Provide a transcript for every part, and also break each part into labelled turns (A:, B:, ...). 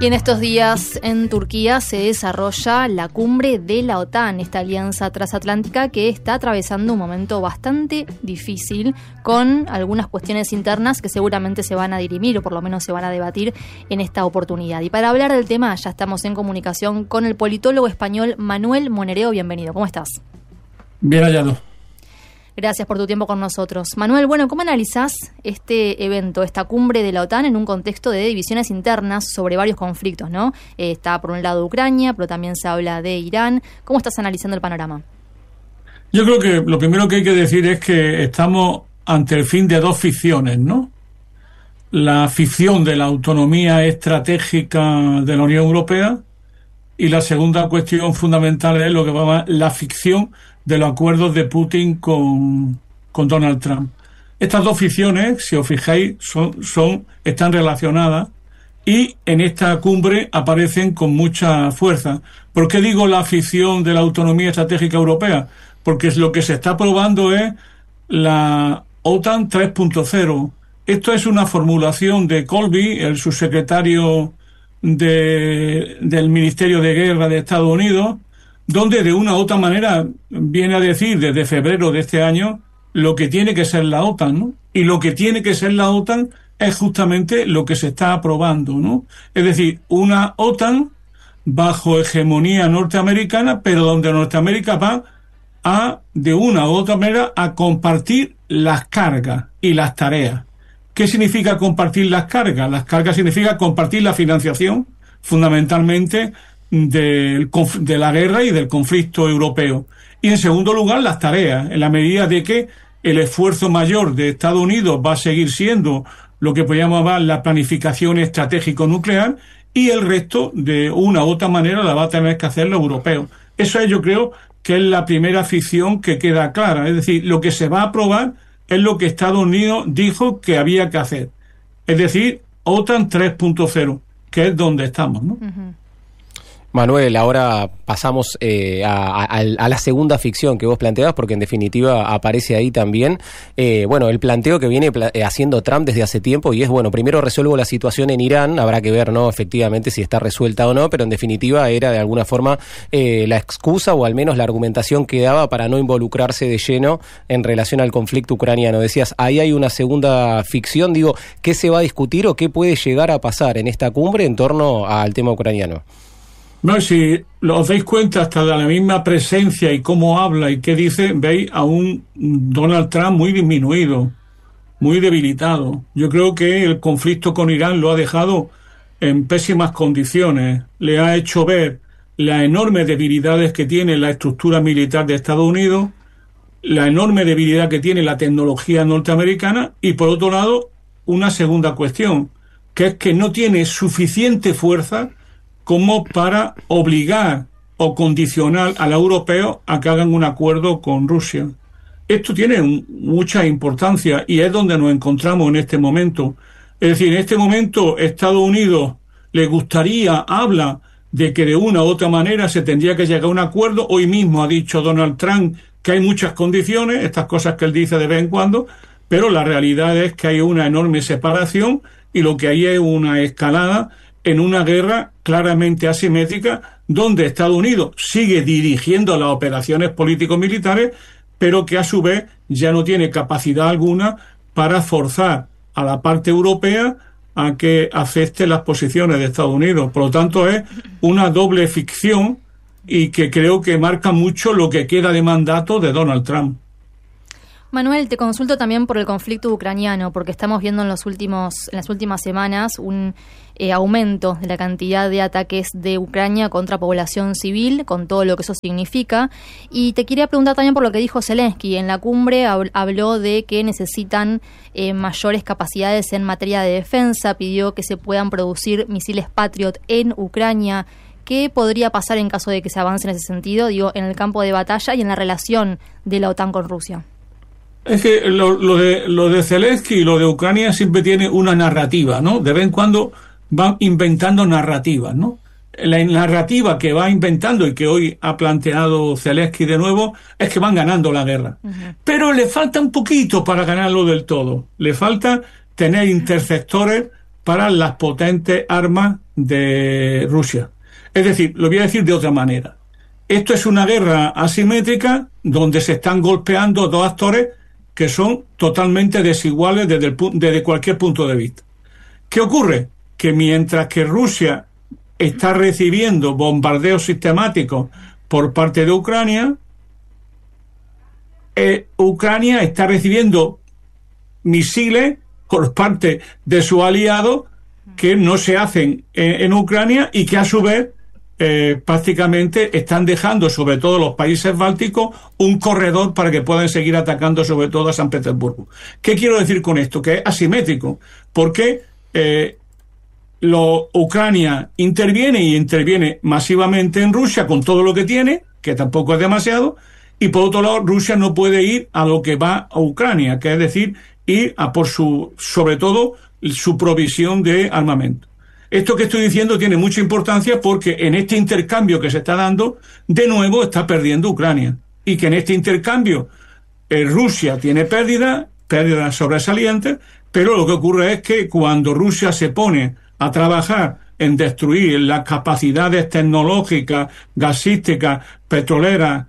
A: Y en estos días en Turquía se desarrolla la cumbre de la OTAN, esta alianza transatlántica que está atravesando un momento bastante difícil con algunas cuestiones internas que seguramente se van a dirimir o por lo menos se van a debatir en esta oportunidad. Y para hablar del tema ya estamos en comunicación con el politólogo español Manuel Monereo. Bienvenido, ¿cómo estás?
B: Bien hallado.
A: Gracias por tu tiempo con nosotros. Manuel, bueno, ¿cómo analizás este evento, esta cumbre de la OTAN en un contexto de divisiones internas sobre varios conflictos, ¿no? Está por un lado Ucrania, pero también se habla de Irán. ¿Cómo estás analizando el panorama?
B: Yo creo que lo primero que hay que decir es que estamos ante el fin de dos ficciones, ¿no? La ficción de la autonomía estratégica de la Unión Europea y la segunda cuestión fundamental es lo que va a la ficción de los acuerdos de Putin con Donald Trump. Estas dos ficciones, si os fijáis, están relacionadas y en esta cumbre aparecen con mucha fuerza. ¿Por qué digo la ficción de la autonomía estratégica europea? Porque lo que se está probando es la OTAN 3.0. Esto es una formulación de Colby, el subsecretario del Ministerio de Guerra de Estados Unidos, donde de una u otra manera viene a decir desde febrero de este año lo que tiene que ser la OTAN, ¿no? Y lo que tiene que ser la OTAN es justamente lo que se está aprobando, ¿no? Es decir, una OTAN bajo hegemonía norteamericana, pero donde Norteamérica va de una u otra manera, a compartir las cargas y las tareas. ¿Qué significa compartir las cargas? Las cargas significa compartir la financiación, fundamentalmente, de la guerra y del conflicto europeo. Y en segundo lugar, las tareas, en la medida de que el esfuerzo mayor de Estados Unidos va a seguir siendo lo que podríamos llamar la planificación estratégico-nuclear y el resto, de una u otra manera, la va a tener que hacer los europeos. Eso es, yo creo, que es la primera ficción que queda clara. Es decir, lo que se va a aprobar es lo que Estados Unidos dijo que había que hacer. Es decir, OTAN 3.0, que es donde estamos, ¿no?
A: Uh-huh.
C: Manuel, ahora pasamos a la segunda ficción que vos planteabas, porque en definitiva aparece ahí también, el planteo que viene haciendo Trump desde hace tiempo, y es, primero resuelvo la situación en Irán, habrá que ver, ¿no?, efectivamente si está resuelta o no, pero en definitiva era de alguna forma la excusa o al menos la argumentación que daba para no involucrarse de lleno en relación al conflicto ucraniano. Decías, ahí hay una segunda ficción, ¿qué se va a discutir o qué puede llegar a pasar en esta cumbre en torno al tema ucraniano?
B: No, si os dais cuenta hasta de la misma presencia y cómo habla y qué dice, veis a un Donald Trump muy disminuido, muy debilitado. Yo creo que el conflicto con Irán lo ha dejado en pésimas condiciones. Le ha hecho ver las enormes debilidades que tiene la estructura militar de Estados Unidos, la enorme debilidad que tiene la tecnología norteamericana y, por otro lado, una segunda cuestión, que es que no tiene suficiente fuerza como para obligar o condicionar a los europeos a que hagan un acuerdo con Rusia. Esto tiene mucha importancia y es donde nos encontramos en este momento. Es decir, en este momento Estados Unidos le gustaría, habla de que de una u otra manera se tendría que llegar a un acuerdo. Hoy mismo ha dicho Donald Trump que hay muchas condiciones, estas cosas que él dice de vez en cuando, pero la realidad es que hay una enorme separación y lo que hay es una escalada en una guerra claramente asimétrica, donde Estados Unidos sigue dirigiendo las operaciones político-militares, pero que a su vez ya no tiene capacidad alguna para forzar a la parte europea a que acepte las posiciones de Estados Unidos. Por lo tanto, es una doble ficción y que creo que marca mucho lo que queda de mandato de Donald Trump.
A: Manuel, te consulto también por el conflicto ucraniano, porque estamos viendo en las últimas semanas un aumento de la cantidad de ataques de Ucrania contra población civil, con todo lo que eso significa. Y te quería preguntar también por lo que dijo Zelensky. En la cumbre habló de que necesitan mayores capacidades en materia de defensa, pidió que se puedan producir misiles Patriot en Ucrania. ¿Qué podría pasar en caso de que se avance en ese sentido, en el campo de batalla y en la relación de la OTAN con Rusia?
B: Es que lo de Zelensky y lo de Ucrania siempre tiene una narrativa, ¿no? De vez en cuando van inventando narrativas, ¿no? La narrativa que va inventando y que hoy ha planteado Zelensky de nuevo es que van ganando la guerra. Uh-huh. Pero le falta un poquito para ganarlo del todo. Le falta tener interceptores para las potentes armas de Rusia. Es decir, lo voy a decir de otra manera. Esto es una guerra asimétrica donde se están golpeando dos actores que son totalmente desiguales desde cualquier punto de vista. ¿Qué ocurre? Que mientras que Rusia está recibiendo bombardeos sistemáticos por parte de Ucrania, Ucrania está recibiendo misiles por parte de sus aliados que no se hacen en Ucrania y que a su vez prácticamente están dejando sobre todo los países bálticos un corredor para que puedan seguir atacando sobre todo a San Petersburgo. ¿Qué quiero decir con esto? Que es asimétrico, porque Ucrania interviene masivamente en Rusia con todo lo que tiene, que tampoco es demasiado, y por otro lado Rusia no puede ir a lo que va a Ucrania, que es decir, ir a por sobre todo su provisión de armamento. Esto que estoy diciendo tiene mucha importancia porque en este intercambio que se está dando, de nuevo está perdiendo Ucrania. Y que en este intercambio Rusia tiene pérdidas sobresalientes, pero lo que ocurre es que cuando Rusia se pone a trabajar en destruir las capacidades tecnológicas, gasísticas, petroleras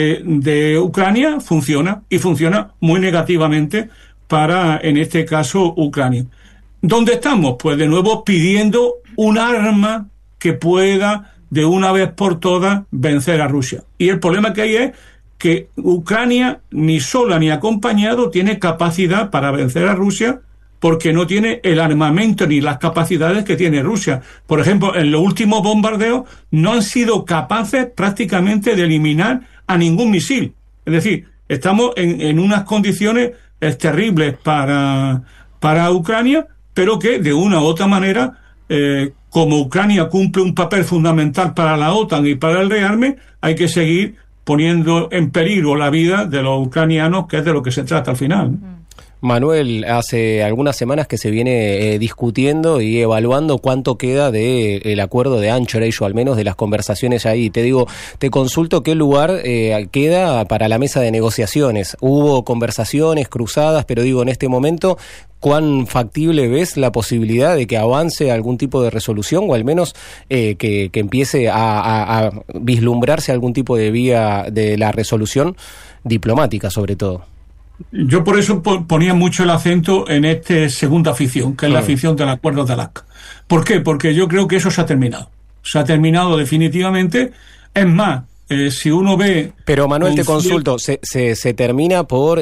B: de Ucrania, funciona, y funciona muy negativamente para, en este caso, Ucrania. ¿Dónde estamos? Pues de nuevo pidiendo un arma que pueda de una vez por todas vencer a Rusia. Y el problema que hay es que Ucrania, ni sola ni acompañado, tiene capacidad para vencer a Rusia porque no tiene el armamento ni las capacidades que tiene Rusia. Por ejemplo, en los últimos bombardeos no han sido capaces prácticamente de eliminar a ningún misil. Es decir, estamos en unas condiciones terribles para Ucrania, pero que de una u otra manera, como Ucrania cumple un papel fundamental para la OTAN y para el rearme, hay que seguir poniendo en peligro la vida de los ucranianos, que es de lo que se trata al final.
C: Manuel, hace algunas semanas que se viene discutiendo y evaluando cuánto queda del acuerdo de Anchorage, o al menos de las conversaciones ahí. Te consulto qué lugar queda para la mesa de negociaciones. Hubo conversaciones cruzadas, pero en este momento, ¿cuán factible ves la posibilidad de que avance algún tipo de resolución, o al menos que empiece a vislumbrarse algún tipo de vía de la resolución diplomática, sobre todo?
B: Yo por eso ponía mucho el acento en esta segunda afición, que es la afición del acuerdo de Alaska. ¿Por qué? Porque yo creo que eso se ha terminado. Se ha terminado definitivamente. Es más, si uno ve...
C: Pero Manuel, te consulto, ¿se termina por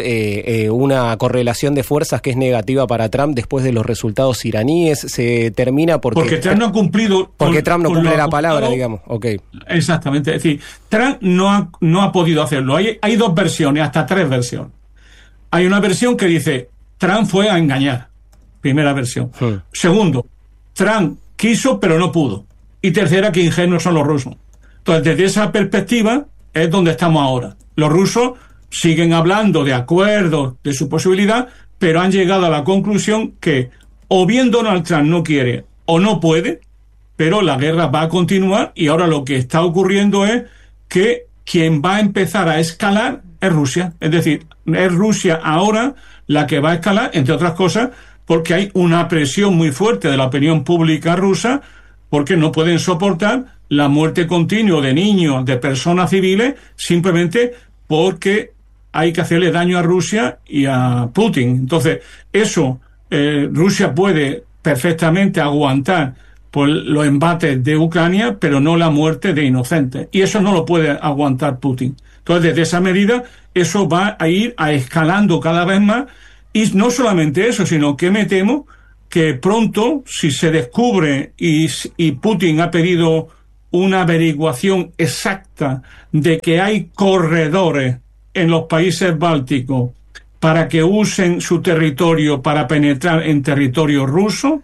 C: una correlación de fuerzas que es negativa para Trump después de los resultados iraníes? ¿Se termina porque
B: Trump no ha cumplido...
C: Porque Trump no cumple la palabra, digamos. Okay.
B: Exactamente. Es decir, Trump no ha podido hacerlo. Hay dos versiones, hasta tres versiones. Hay una versión que dice, Trump fue a engañar. Primera versión. Segundo, Trump quiso pero no pudo. Y tercera, que ingenuos son los rusos. Entonces, desde esa perspectiva es donde estamos ahora. Los rusos siguen hablando de acuerdos, de su posibilidad, pero han llegado a la conclusión que o bien Donald Trump no quiere o no puede, pero la guerra va a continuar, y ahora lo que está ocurriendo es que quien va a empezar a escalar es Rusia. Es decir, es Rusia ahora la que va a escalar, entre otras cosas, porque hay una presión muy fuerte de la opinión pública rusa, porque no pueden soportar la muerte continua de niños, de personas civiles, simplemente porque hay que hacerle daño a Rusia y a Putin. Entonces, eso Rusia puede perfectamente aguantar por los embates de Ucrania, pero no la muerte de inocentes. Y eso no lo puede aguantar Putin. Entonces, desde esa medida, eso va a ir escalando cada vez más. Y no solamente eso, sino que me temo que pronto, si se descubre y Putin ha pedido una averiguación exacta de que hay corredores en los países bálticos para que usen su territorio para penetrar en territorio ruso,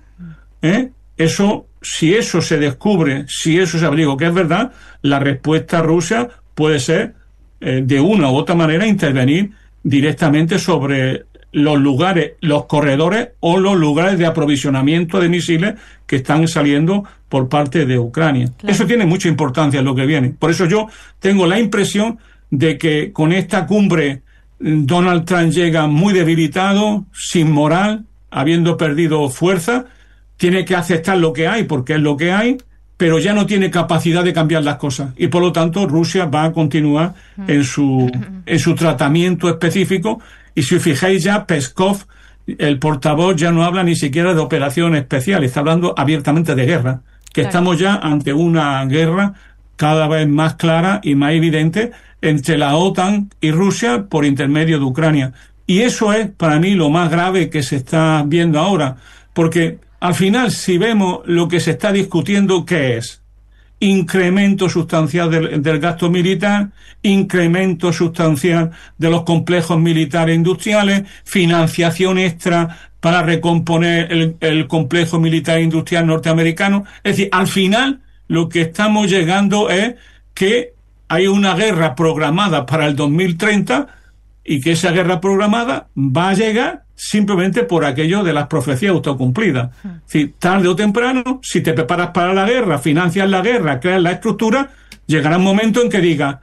B: eso, si eso se descubre, si eso se averigua que es verdad, la respuesta rusa puede ser de una u otra manera intervenir directamente sobre los lugares, los corredores o los lugares de aprovisionamiento de misiles que están saliendo por parte de Ucrania. Claro. Eso tiene mucha importancia en lo que viene. Por eso yo tengo la impresión de que con esta cumbre Donald Trump llega muy debilitado, sin moral, habiendo perdido fuerza. tiene que aceptar lo que hay porque es lo que hay, pero ya no tiene capacidad de cambiar las cosas. Y por lo tanto Rusia va a continuar en su tratamiento específico. Y si os fijáis ya, Peskov, el portavoz, ya no habla ni siquiera de operación especial, está hablando abiertamente de guerra. Que claro, estamos ya ante una guerra cada vez más clara y más evidente entre la OTAN y Rusia por intermedio de Ucrania. Y eso es para mí lo más grave que se está viendo ahora, porque al final, si vemos lo que se está discutiendo, ¿qué es? Incremento sustancial del gasto militar, incremento sustancial de los complejos militares industriales, financiación extra para recomponer el complejo militar industrial norteamericano. Es decir, al final lo que estamos llegando es que hay una guerra programada para el 2030 y que esa guerra programada va a llegar simplemente por aquello de las profecías autocumplidas. Si tarde o temprano, si te preparas para la guerra, financias la guerra, creas la estructura, llegará un momento en que diga,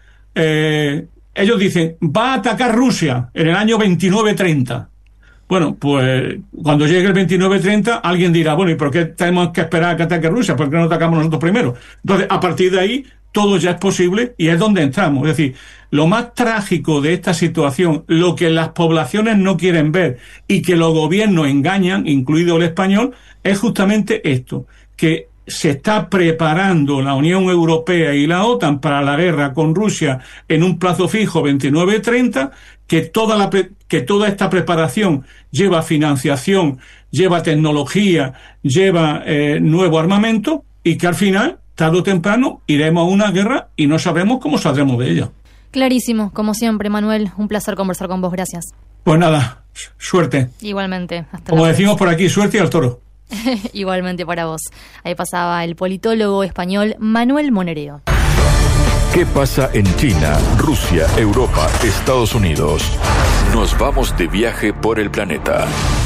B: ellos dicen, va a atacar Rusia en el año 29-30. Bueno, pues cuando llegue el 29-30, alguien dirá, bueno, ¿y por qué tenemos que esperar a que ataque Rusia? ¿Por qué no atacamos nosotros primero? Entonces, a partir de ahí, todo ya es posible y es donde entramos. Es decir, lo más trágico de esta situación, lo que las poblaciones no quieren ver y que los gobiernos engañan, incluido el español, es justamente esto, que se está preparando la Unión Europea y la OTAN para la guerra con Rusia en un plazo fijo 29-30, que toda esta preparación lleva financiación, lleva tecnología, lleva nuevo armamento y que al final, tarde o temprano, iremos a una guerra y no sabremos cómo saldremos de ella.
A: Clarísimo, como siempre, Manuel, un placer conversar con vos, gracias.
B: Pues nada, suerte.
A: Igualmente. Hasta
B: como decimos por aquí, suerte y al toro.
A: Igualmente para vos. Ahí pasaba el politólogo español Manuel Monereo.
D: ¿Qué pasa en China, Rusia, Europa, Estados Unidos? Nos vamos de viaje por el planeta.